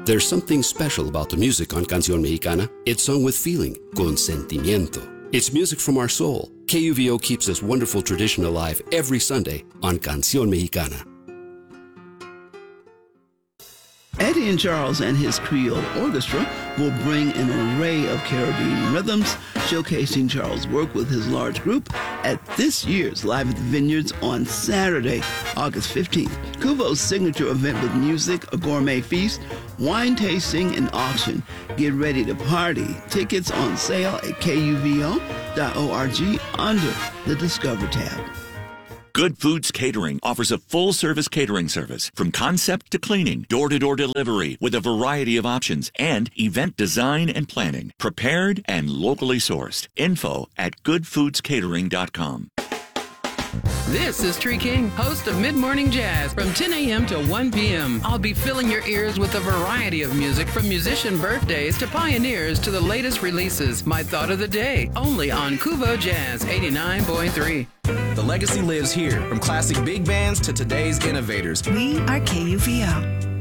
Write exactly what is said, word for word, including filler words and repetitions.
There's something special about the music on Canción Mexicana. It's sung with feeling, con sentimiento. It's music from our soul. K U V O keeps this wonderful tradition alive every Sunday on Canción Mexicana. Eddie and Charles and his Creole Orchestra will bring an array of Caribbean rhythms, showcasing Charles' work with his large group at this year's Live at the Vineyards on Saturday, August fifteenth. Kuvo's signature event with music, a gourmet feast, wine tasting, and auction. Get ready to party. Tickets on sale at K U V O dot org under the Discover tab. Good Foods Catering offers a full-service catering service from concept to cleaning, door-to-door delivery with a variety of options, and event design and planning. Prepared and locally sourced. Info at good foods catering dot com. This is Tree King, host of Mid-Morning Jazz from ten a.m. to one p.m. I'll be filling your ears with a variety of music from musician birthdays to pioneers to the latest releases. My thought of the day, only on Kuvo Jazz eighty-nine point three. The legacy lives here, from classic big bands to today's innovators. We are K U V O.